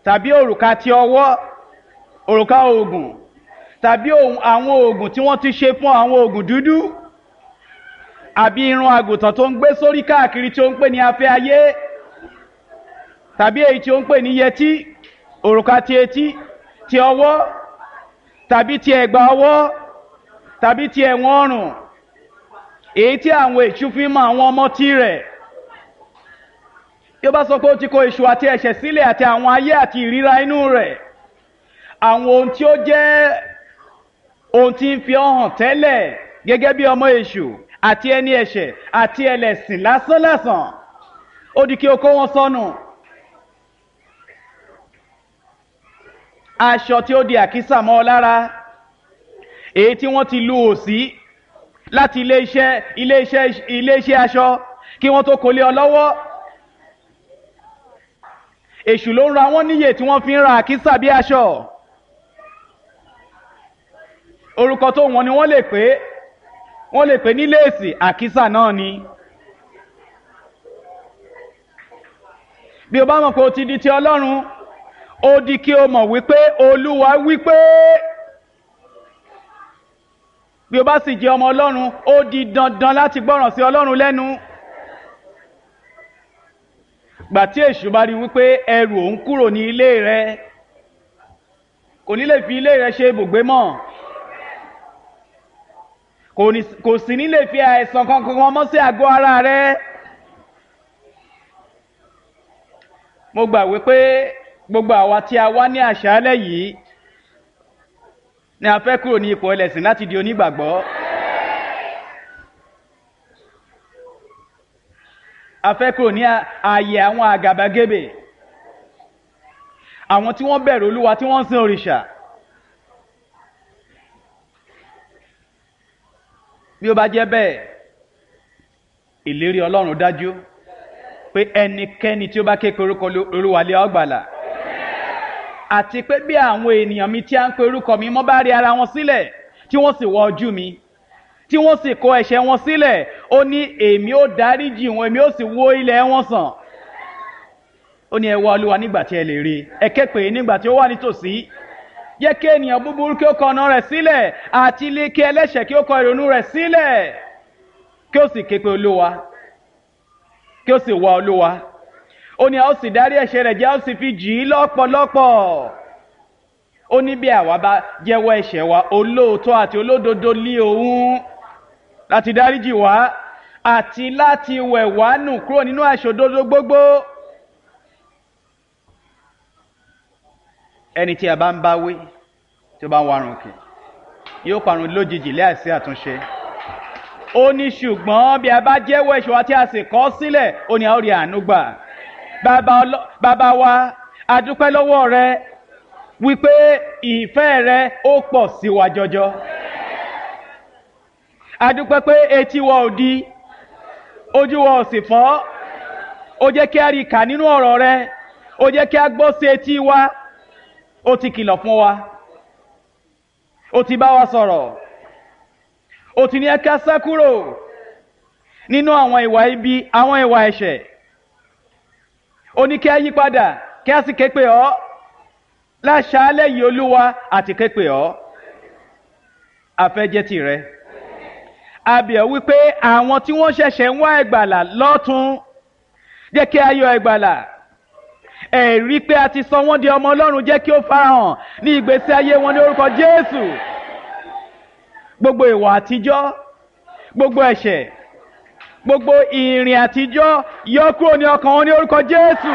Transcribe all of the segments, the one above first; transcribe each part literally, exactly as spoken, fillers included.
tàbí òrùka ti ọwọ́, òrùka oògùn, tàbí àwọn oògùn tí wọ́n ti ṣe fún àwọn oògùn dúdú, àbí irun àgùntàn tó ń gbé sórí káàkiri tí ó ń pè ní afẹ́ ayé, tàbí èyí tí ó ń pè ní yẹtí, òrùka ti etí, ti ọwọ́, tàbí ti ẹ̀gbà ọwọ́, tàbí ti ẹ̀wọ̀n ọrùn, èyí tí àwọn èṣù fi mọ àwọn ọmọ tí rẹ̀. Bí ó bá sọ pé ó ti kó èṣù àti ẹ̀ṣẹ̀ sílẹ̀ àti àwọn ayé àti ìríra inú rẹ̀, àwọn ohun tí ó jẹ́ ohun tí ń fi ọ́ hàn tẹ́lẹ̀ gẹ́gẹ́ bí ọmọ èṣù àti ẹni ẹ̀ṣẹ̀ àti ẹlẹ́sìn lásánlásán, ó di kí o kó wọn sọnù. Aṣọ tí ó di àkísà mọ́ ọ lára, èyí tí wọ́n ti lu òsì láti ilé iṣẹ́ ilé iṣẹ́ ilé iṣẹ́ aṣọ kí wọ́n tó kó lé ọ lọ́wọ́. Èṣù ló ń ra wọ́n níyè tí wọ́n fi ń ra àkísà bí aṣọ. Orúkọ tó wọn ni wọ́n lè pè wọ́n lè pè ní léèsì, àkísà náà ni. Bí o bá mọ̀ pé o ti di ti Ọlọ́run, ó di kí o mọ̀ wípé Olúwa wípé. Bí o bá sì jẹ́ ọmọ Ọlọ́run, ó di dandan láti gbọ́ràn sí Ọlọ́run lẹ́nu. Gbà tí èṣù bá rí wípé ẹrù òun kúrò ní ilé rẹ, kò ní lè fi ilé rẹ ṣe ibùgbé mọ́, kò sì ní lè fi àìsàn kankan mọ́ sí àgọ́ ara rẹ. Mo gbà wípé gbogbo àwa tí a wá ní àṣálẹ́ yìí ni a fẹ́ kúrò ní ipò ẹlẹ́sìn láti di onígbàgbọ́. A fẹ́ kúrò ní ààyè àwọn àgàbàgebè, àwọn tí wọ́n bẹ̀rù Olúwa tí wọ́n ń sin òrìṣà. Bí ó bá jẹ́ bẹ́ẹ̀, ìlérí Ọlọ́run dájú pé ẹnikẹ́ni tí ó bá ké pe orúkọ Olúwa lé ó gbàlà. Àti pé bí àwọn ènìyàn mi tí a ń pe orúkọ mi mọ́ bá rí ara wọn sílẹ̀ tí wọ́n sì wọ ojú mi, tí wọ́n sì kọ ẹ̀ṣẹ̀ wọn sílẹ̀, ó ní èmi ó dáríjì wọn, èmi ó sì wó ilẹ̀ wọn sàn. Ó ní ẹ wá Olúwa nígbà tí ẹ lè rí, ẹ ké pè é nígbà tí ó wà nítòsí. Jẹ́ kí ènìyàn búburú kí ó kọ ọ̀nà rẹ̀ sílẹ̀, àti ilé kí ẹlẹ́ṣẹ̀ kí ó kọ ìrònú rẹ̀ sílẹ̀, kí ó sì ké pe Olúwa, kí ó sì wá Olúwa. Ó ní a ó sì dárí ẹ̀ṣẹ̀ rẹ̀ jẹ́, a ó sì fi jì í lọ́pọ̀lọpọ̀. Ó ní bí àwa bá jẹ́wọ́ ẹ̀ṣẹ̀ wa, olóòótọ́ àti olódodo lé òun láti dáríjì wá àti láti wẹ̀ wá nù kúrò nínú àìṣòdodo gbogbo. Ẹni tí a bá ń bá wí tí ó bá ń warùn kì yóò parun lójijì láìsí àtúnṣe. Ó ní ṣùgbọ́n bí a bá jẹ́wọ́ ẹ̀ṣẹ̀ wa tí a sì kọ̀ sílẹ̀, ó ní a ó rí àánú gbà. Bàbá wa, a dúpẹ́ lọ́wọ́ rẹ wípé ìfẹ́ rẹ ó pọ̀ sí wa jọjọ. A dúpẹ́ pé etí wa ò di, ojú wa ò sì fọ́. Ó jẹ́ kí a rí kà nínú ọ̀rọ̀ rẹ, ó jẹ́ kí a gbọ́ sí etí wa. Ó ti kìlọ̀ fún wa, ó ti bá wa sọ̀rọ̀, ó ti ní ẹ ká sá kúrò nínú àwọn ìwà ibi, àwọn ìwà ẹ̀ṣẹ̀. Ó ní kí a yí padà, kí a sì ké pè ọ́ láṣálẹ́ yìí Olúwa, àti ké pè ọ́. A fẹ́ jẹ́ tìrẹ. A bẹ̀ ọ́ wípé àwọn tí wọ́n ṣẹ̀ṣẹ̀ ń wá ìgbàlà lọ́tun, jẹ́ kí a yọ ìgbàlà. Ẹ̀rí pé a ti sọ wọ́n di ọmọ Ọlọ́run jẹ́ kí ó farahàn ní ìgbésí ayé wọn ní orúkọ Jésù. Gbogbo ìwà àtijọ́, gbogbo ẹ̀ṣẹ̀, gbogbo ìrìn àtijọ́ yọ kúrò ní ọkàn wọn ní orúkọ Jésù.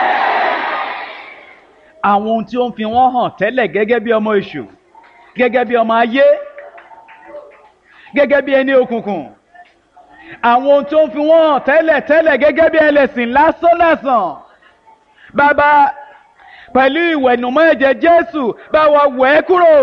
Àwọn ohun tí ó ń fi wọ́n hàn tẹ́lẹ̀ gẹ́gẹ́ bí ọmọ èṣù, gẹ́gẹ́ bí ọmọ ayé, gẹ́gẹ́ bí ẹni òkùnkùn, àwọn ohun tí ó ń fi wọ́n hàn tẹ́lẹ̀ tẹ́lẹ̀ gẹ́gẹ́ bí ẹlẹ́sìn lásánlásán, Bàbá, pẹ̀lú ìwẹ̀nùmọ́ ẹ̀jẹ̀ Jésù, bá wa wẹ̀ ẹ́ kúrò.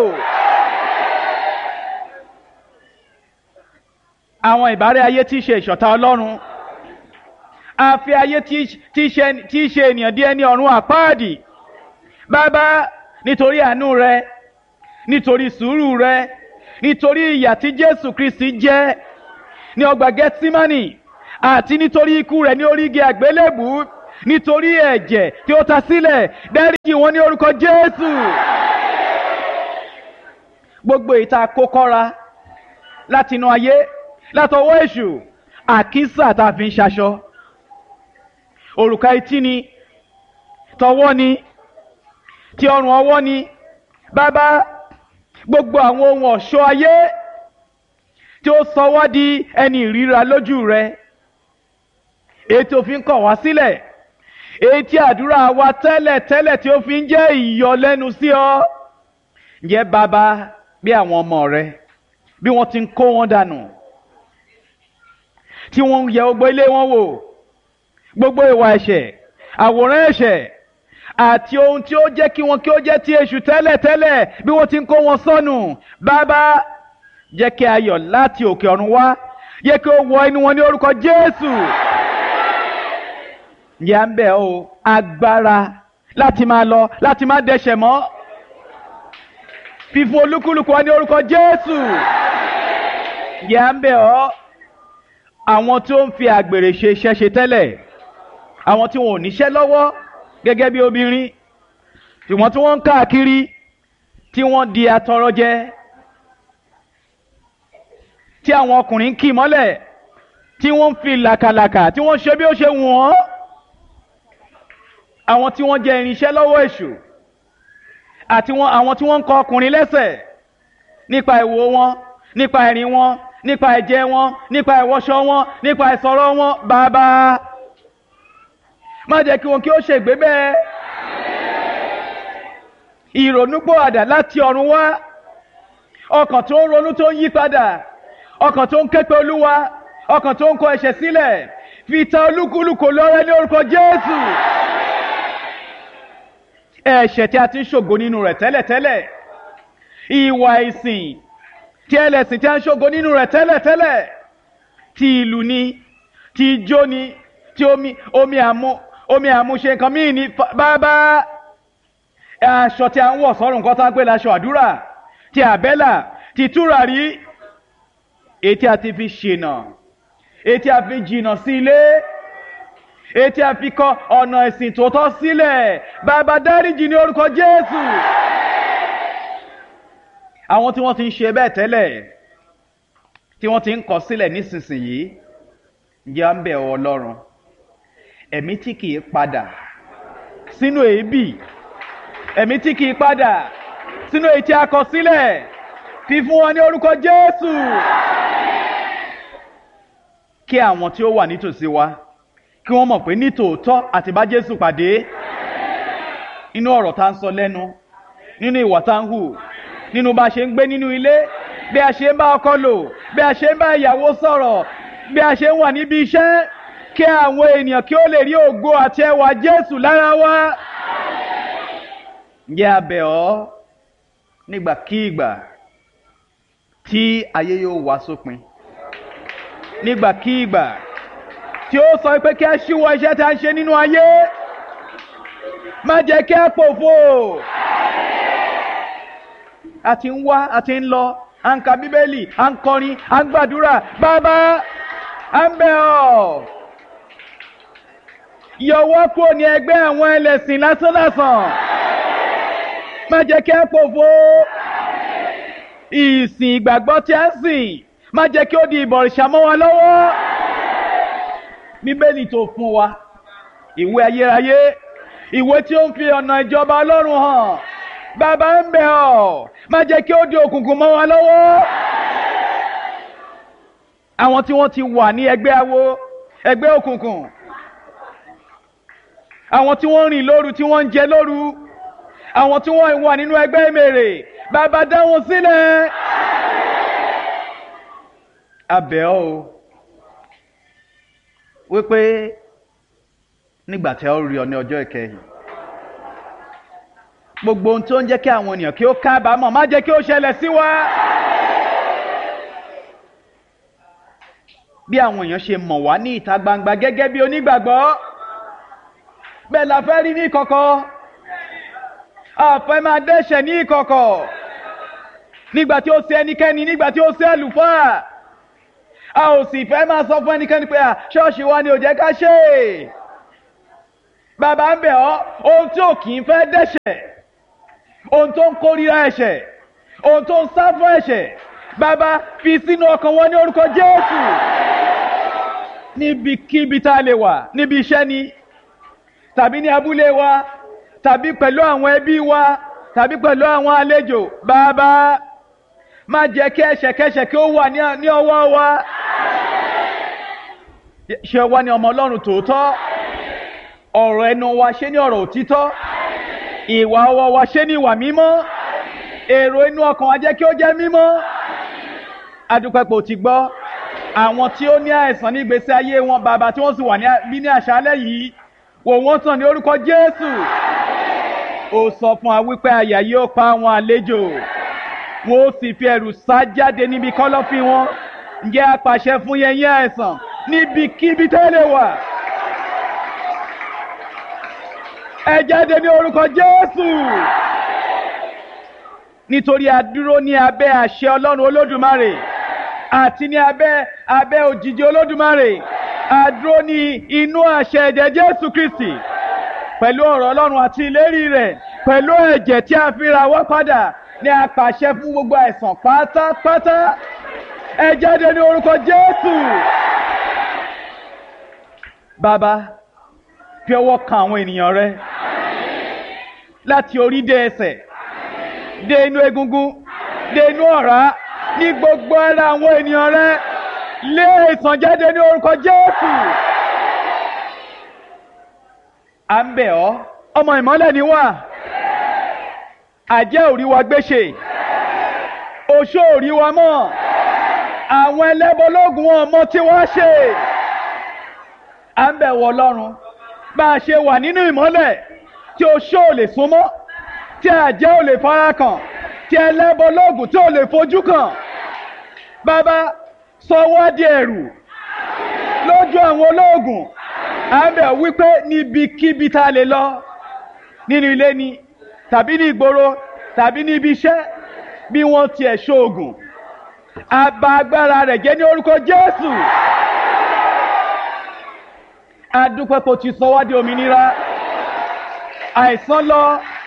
Àwọn ìbárẹ́ ayé tí í ṣe ìṣọ̀tá Ọlọ́run, a fi ayé tí í ṣe ènìyàn di ẹni ọ̀run àpáàdì. Bàbá, nítorí àánú rẹ, nítorí sùúrù rẹ, nítorí ìyà tí Jésù Kristi jẹ ní ọgbà Gẹ́tímánì, àti nítorí ikú rẹ̀ ní orí igi àgbélébùú, nítorí ẹ̀jẹ̀ tí ó ta sílẹ̀ dáríjì wọn ní orúkọ Jésù. Gbogbo ìta kókọ́ra látinú ayé látọwọ́ èṣù àkísà tá a fi ń ṣaṣọ, òrùka etí ni, tọwọ́ ni, ti ọrùn ọwọ́ ni, bàbá gbogbo àwọn ohun ọ̀ṣọ́ ayé tí ó sọ wá di ẹni ìríra lójú rẹ, èyí tí ó fi ń kọ̀ wá sílẹ̀, èyí tí àdúrà wa tẹ́lẹ̀ tẹ́lẹ̀ tí ó fi ń jẹ́ ìyọlẹ́nu sí ọ. Ǹjẹ́ bàbá, bí àwọn ọmọ rẹ bí wọ́n ti ń kó wọn dànù, tí wọ́n ń yẹ gbogbo ilé wọn wò, gbogbo ìwà ẹ̀ṣẹ̀, àwòrán ẹ̀ṣẹ̀ àti ohun tí ó jẹ́ kí wọn kí ó jẹ́ ti èṣù tẹ́lẹ̀ tẹ́lẹ̀, bí wọ́n ti ń kó wọn sọnù, bàbá jẹ́ kí ayọ̀ láti òkè ọ̀run wá, jẹ́ kí ó wọ inú wọn ní orúkọ Jésù. Ǹjẹ́ à ń bẹ̀ ọ́ agbára láti máa lọ, láti máa dẹ́ṣẹ̀ mọ́, fífún olúkúlùkù wa ní orúkọ Jésù. Ǹjẹ́ à ń bẹ̀ ọ́ àwọn tí ó ń fi àgbèrè ṣe iṣẹ́ ṣe tẹ́lẹ̀, àwọn tí wọn ò níṣẹ́ lọ́wọ́ gẹ́gẹ́ bí obìnrin, ṣùgbọ́n tí wọ́n ń káàkiri, tí wọ́n di atọrọjẹ, tí àwọn ọkùnrin ń kì mọ́lẹ̀, tí wọ́n ń fi làkàlàkà, tí wọ́n ṣe bí ó ṣe wù wọ́n, àwọn tí wọ́n jẹ irinṣẹ́ lọ́wọ́ èṣù, àti wọn àwọn tí wọ́n ń kọ ọkùnrin lẹ́sẹ̀ nípa ìwò wọn, nípa ìrìn wọn, nípa ẹ̀jẹ̀ wọn, nípa ìwọṣọ wọn, nípa ìsọ̀rọ̀ wọn, bàbá má jẹ́ kí wọn kí ó ṣègbé bẹ́ẹ̀. Ìrònúpìwàdà láti ọ̀run wá, ọkàn tó ń ronú tó ń yí padà, ọkàn tó ń ké pe Olúwa, ọkàn tó ń kọ ẹ̀ṣẹ̀ sílẹ̀, fi ta olúkúlùkù lọ́rẹ ní orúkọ Jésù. Ẹ̀ṣẹ̀ tí a ti ń ṣògo nínú rẹ̀ tẹ́lẹ̀tẹ́lẹ̀, ìwà ìsìn tí ẹlẹ́sìn tí a ń ṣògo nínú rẹ̀ tẹ́lẹ̀tẹ́lẹ̀, ti ìlú ni, ti ijó ni, ti omi omi àmú omi àmúṣe nǹkan míì ní bàbá. Aṣọ tí a ń wọ̀ sọ́rùn nǹkan tá ń pè láṣọ àdúrà, ti àbẹ́là, ti tùràrí, èyí tí a ti fi ṣìnà, èyí tí a fi jìnà sí ilé, èyí tí a fi kọ ọ̀nà ẹ̀sìn tòótọ́ sílẹ̀, bàbá dáríjì ní orúkọ Jésù. Àwọn tí wọ́n ti ń ṣe bẹ́ẹ̀ tẹ́lẹ̀, tí wọ́n ti ń kọ̀ sílẹ̀ nísinsìnyí, ǹjẹ́ à ń bẹ̀ ọ́ Ọlọ́run, ẹ̀mí tí kìí padà sínú èébì, ẹ̀mí tí kìí padà sínú èyí tí a kọ̀ sílẹ̀, fi fún wọn ní orúkọ Jésù. Kí àwọn tí ó wà nítòsí wa kí wọ́n mọ̀ pé nítòótọ́ àti bá Jésù pàdé, nínú ọ̀rọ̀ tá ń sọ lẹ́nu, nínú ìwà tá ń hù, nínú bá a ṣe ń gbé nínú ilé, bí a ṣe ń bá ọkọ lò, bí a ṣe ń bá ìyàwó sọ̀rọ̀, bí a ṣe ń wà níbi iṣẹ́, kí àwọn ènìyàn kí ó lè rí ògo àti ẹwà Jésù lára wa. Ǹjẹ́ a bẹ̀ ọ́ nígbàkígbà tí ayé yóò wá sópin, nígbàkígbà tí ó sọ pé kí a ṣíwọ́ iṣẹ́ tí a ń ṣe nínú ayé, má jẹ́ kí a pòfo. A ti ń wá, a ti ń lọ, à ń ka Bíbélì, à ń kọrin, à ń gbàdúrà, bàbá à ń bẹ̀ ọ́, yọwọ́ kúrò ní ẹgbẹ́ àwọn ẹlẹ́sìn lásánlásán, má jẹ́ kí a pòfo. Ìsìn ìgbàgbọ́ tí a ń sìn, má jẹ́ kí ó di ìbọ̀rìṣà mọ́ wa lọ́wọ́. Bíbélì tó fún wa, ìwé ayérayé, ìwé tí ó ń fi ọ̀nà ìjọba Ọlọ́run hàn, bàbá ń bẹ̀ ọ́, má jẹ́ kí ó di òkùnkùn mọ́ wa lọ́wọ́. Àwọn tí wọ́n ti wà ní ẹgbẹ́ awo, ẹgbẹ́ òkùnkùn, àwọn tí wọ́n rìn lóru, tí wọ́n ń jẹ lóru, àwọn tí wọ́n wà nínú ẹgbẹ́ ìmèrè, bàbá dá wọn sílẹ̀. A bẹ̀ ọ́ o, wípé nígbà tí a ó rí ọ ní ọjọ́ ìkẹyìn, gbogbo ohun tó ń jẹ́ kí àwọn ènìyàn kí ó kábàámọ̀, má jẹ́ kí ó ṣẹlẹ̀ sí wa. Bí àwọn èèyàn ṣe mọ̀ wá ní ìta gbangba gẹ́gẹ́ bí onígbàgbọ́, bẹ́ẹ̀ la fẹ́ rí ní ìkọ̀kọ̀. A fẹ́ máa dẹ́ṣẹ̀ ní ìkọ̀kọ̀, nígbà tí ó ṣe ẹnikẹ́ni, nígbà tí ó ṣe àlùfáà. A ò sì fẹ́ máa sọ fún ẹnikẹ́ni pé à ṣọ́ọ̀ṣì wa ni ò jẹ́ ká ṣe. bàbá ń bẹ̀ ọ́ ohun tí ò kì í fẹ́ dẹ́ṣẹ̀, ohun tó ń kórìíra ẹ̀ṣẹ̀, ohun tó ń sá fún ẹ̀ṣẹ̀, bàbá fi sínú ọkàn wọn ní orúkọ Jésù. Níbikíbi tá a lè wà, níbi iṣẹ́ ni tàbí ní abúlé wa tàbí pẹ̀lú àwọn ẹbí wa tàbí pẹ̀lú àwọn àlejò, bàbá má jẹ́ kí ẹ̀ṣẹ̀kẹ́ṣẹ̀ kí ó wà ní ọwọ́ wa. Ṣé wá ní ọmọ Ọlọ́run tòótọ́? Ọ̀rọ̀ ẹnu wa ṣe ní ọ̀rọ̀ òtítọ́, ìwà ọwọ́ wa ṣe ní ìwà mímọ́, èrò inú ọkàn wa jẹ́ kí ó jẹ́ mímọ́. Adúpẹ́pọ̀ ti gbọ́ àwọn tí ó ní àìsàn ní ìgbésí ayé wọn, bàbá tí wọ́n sì wà ní ní àṣálẹ́ yìí, wò wọ́n sàn ní orúkọ Jésù. Ó sọ fún wa wípé àyà yóò pa àwọn àlejò, wọn ó sì fi ẹ̀rù sá jáde níbi kọ́lọ́fín wọn. Ǹjẹ́ a pàṣẹ fún yẹn yín àìsàn níbikíbi tẹ́lẹ̀ wà, ẹ jáde ní orúkọ Jésù. Nítorí a dúró ní abẹ́ àṣẹ Ọlọ́run Olódùmarè àti ní abẹ́ abẹ́ òjìji Olódùmarè. A dúró ní inú àṣẹ ẹ̀jẹ̀ Jésù Kristi pẹ̀lú ọ̀rọ̀ Ọlọ́run àti ìlérí rẹ̀, pẹ̀lú ẹ̀jẹ̀ tí a fi ra wá padà, ní a pàṣẹ fún gbogbo àìsàn pátápátá. Ẹ jáde ní orúkọ Jésù. Bàbá, fi ọwọ́ kan àwọn ènìyàn rẹ láti orí dé ẹsẹ̀, dé inú egungun, dé inú ọ̀rá, ní gbogbo ara àwọn ènìyàn rẹ. Lé àìsàn jáde ní orúkọ Jésù. À ń bẹ̀ ọ́, ọmọ ìmọ́lẹ̀ ni wá, àjẹ́ ò rí wa gbéṣe, oṣó ò rí wa mọ́, àwọn ẹlẹ́bọlógún wọn mọ tí wọ́n ṣe. À ń bẹ̀ wọ́ Ọlọ́run, bá a ṣe wà nínú ìmọ́lẹ̀ tí oṣó ò lè súnmọ́, tí àjẹ́ ò lè fara kàn, tí ẹlẹ́bọlógún tí ò lè fojú kàn. Bàbá, sọ wá di ẹ̀rù lójú àwọn ológun. À ń bẹ̀ wípé níbikíbi tá a lè lọ, nínú ilé ni tàbí ní ìgboro tàbí ní ibi iṣẹ́, bí wọ́n tiẹ̀ ṣoògùn, a bà agbára rẹ̀ jẹ́ ní orúkọ Jésù. A dúpẹ́ pé o ti sọ wá di òmìnira. Àìsàn lọ,